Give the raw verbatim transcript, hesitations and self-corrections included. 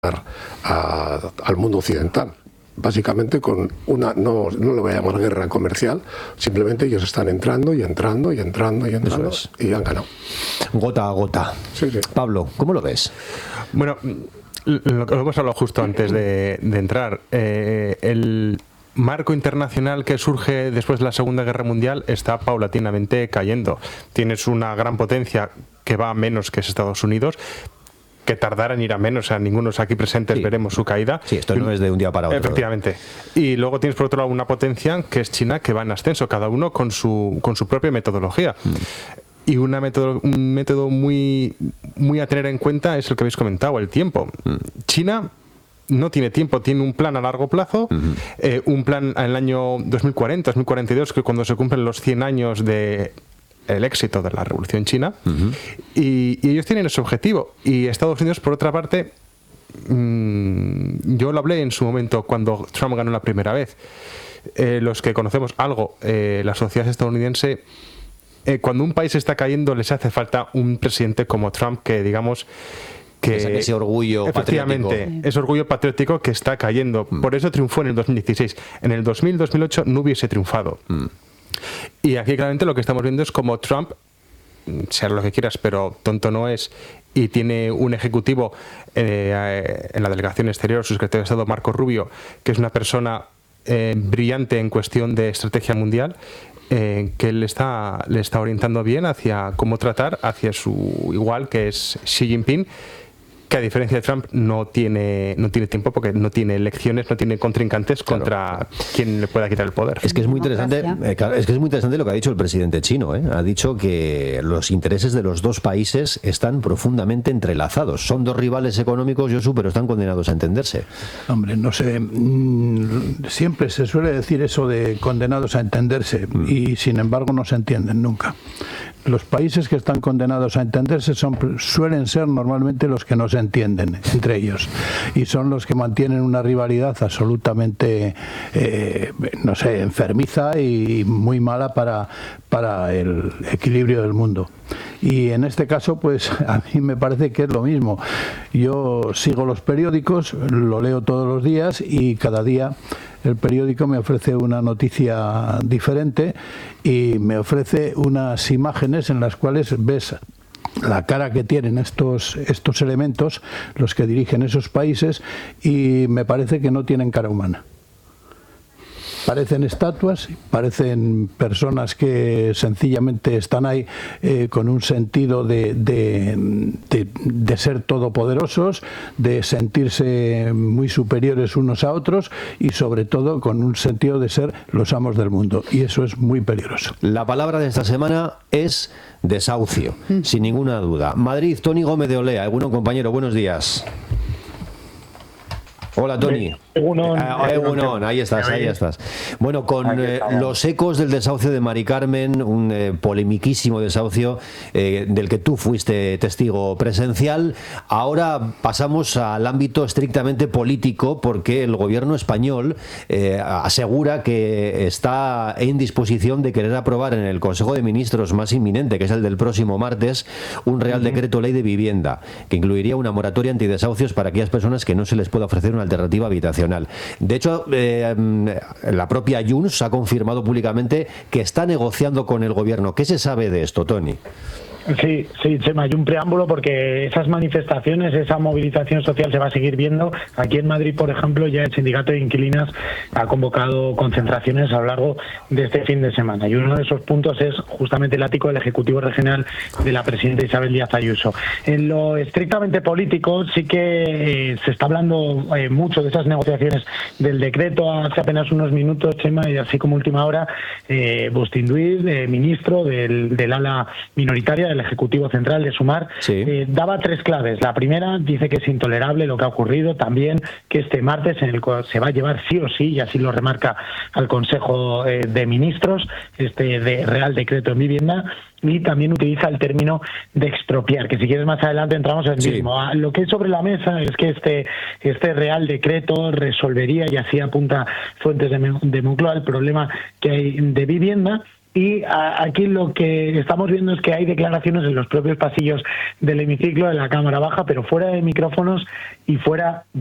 a, al mundo occidental. Básicamente con una, no, no lo voy a llamar guerra comercial, simplemente ellos están entrando y entrando y entrando y entrando es. y han ganado. Gota a gota. Sí, sí. Pablo, ¿cómo lo ves? Bueno, lo que hemos hablado justo antes de, de entrar, eh, el marco internacional que surge después de la Segunda Guerra Mundial está paulatinamente cayendo. Tienes una gran potencia que va a menos que es Estados Unidos, que tardará en ir a menos, o sea, ninguno aquí presentes sí. veremos su caída. Sí, esto no es de un día para otro. Efectivamente. Y luego tienes por otro lado una potencia que es China, que va en ascenso, cada uno con su, con su propia metodología. Mm. Y una método, un método muy, muy a tener en cuenta es el que habéis comentado, el tiempo. Mm. China no tiene tiempo, tiene un plan a largo plazo, uh-huh. eh, un plan en el año dos mil cuarenta, dos mil cuarenta y dos, que cuando se cumplen los cien años de el éxito de la Revolución China, uh-huh. y, y ellos tienen ese objetivo. Y Estados Unidos, por otra parte, mmm, yo lo hablé en su momento cuando Trump ganó la primera vez. Eh, los que conocemos algo, eh, la sociedad estadounidense, eh, cuando un país está cayendo, les hace falta un presidente como Trump que, digamos, que ese, ese orgullo efectivamente, patriótico. ese orgullo patriótico que está cayendo. Mm. Por eso triunfó en el dos mil dieciséis. En el dos mil, dos mil ocho no hubiese triunfado. Mm. Y aquí claramente lo que estamos viendo es como Trump, sea lo que quieras, pero tonto no es, y tiene un ejecutivo eh, en la delegación exterior, su secretario de Estado, Marco Rubio, que es una persona eh, brillante en cuestión de estrategia mundial, eh, que le está, le está orientando bien hacia cómo tratar hacia su igual, que es Xi Jinping, que a diferencia de Trump no tiene no tiene tiempo porque no tiene elecciones, no tiene contrincantes claro. contra quien le pueda quitar el poder. Es que es muy interesante, eh, claro, es que es muy interesante lo que ha dicho el presidente chino, ¿eh? Ha dicho que los intereses de los dos países están profundamente entrelazados. Son dos rivales económicos, Josu, pero están condenados a entenderse. Hombre, no sé, mmm, siempre se suele decir eso de condenados a entenderse mm. y sin embargo no se entienden nunca. Los países que están condenados a entenderse son, suelen ser normalmente los que no se entienden entre ellos y son los que mantienen una rivalidad absolutamente, eh, no sé, enfermiza y muy mala para, para el equilibrio del mundo. Y en este caso, pues a mí me parece que es lo mismo. Yo sigo los periódicos, lo leo todos los días y cada día el periódico me ofrece una noticia diferente y me ofrece unas imágenes en las cuales ves la cara que tienen estos, estos elementos, los que dirigen esos países, y me parece que no tienen cara humana. Parecen estatuas, parecen personas que sencillamente están ahí eh, con un sentido de, de, de, de ser todopoderosos, de sentirse muy superiores unos a otros y sobre todo con un sentido de ser los amos del mundo, y eso es muy peligroso. La palabra de esta semana es desahucio, mm. sin ninguna duda. Madrid, Tony Gómez de Olea. Bueno, compañero, buenos días. Hola, Tony. Egunon, ah, Egunon, ahí estás, ahí estás. Bueno, con eh, los ecos del desahucio de Mari Carmen, un eh, polemiquísimo desahucio eh, del que tú fuiste testigo presencial, ahora pasamos al ámbito estrictamente político porque el gobierno español eh, asegura que está en disposición de querer aprobar en el Consejo de Ministros más inminente, que es el del próximo martes, un Real Decreto Ley de Vivienda, que incluiría una moratoria antidesahucios para aquellas personas que no se les pueda ofrecer una alternativa habitacional. De hecho, eh, la propia Junts ha confirmado públicamente que está negociando con el gobierno. ¿Qué se sabe de esto, Tony? Sí, sí, Chema, hay un preámbulo porque esas manifestaciones, esa movilización social se va a seguir viendo. Aquí en Madrid, por ejemplo, ya el sindicato de inquilinas ha convocado concentraciones a lo largo de este fin de semana. Y uno de esos puntos es justamente el ático del Ejecutivo Regional de la presidenta Isabel Díaz Ayuso. En lo estrictamente político sí que eh, se está hablando eh, mucho de esas negociaciones del decreto. Hace apenas unos minutos, Chema, y así como última hora, eh, Bustinduy, eh, ministro del, del ala minoritaria del Ejecutivo Central de Sumar, sí. eh, daba tres claves. La primera, dice que es intolerable lo que ha ocurrido, también que este martes en el cual se va a llevar sí o sí, y así lo remarca al Consejo eh, de Ministros, este de Real Decreto en Vivienda, y también utiliza el término de expropiar, que si quieres más adelante entramos en el sí. mismo. Lo que hay sobre la mesa es que este, este Real Decreto resolvería, y así apunta fuentes de, de Moncloa, el problema que hay de vivienda, Y a, aquí lo que estamos viendo es que hay declaraciones en los propios pasillos del hemiciclo de la Cámara Baja, pero fuera de micrófonos y fuera